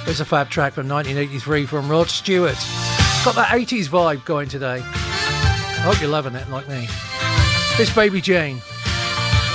It's a fab track from 1983 from Rod Stewart. Got that 80s vibe going today. I hope you're loving it like me. This Baby Jane.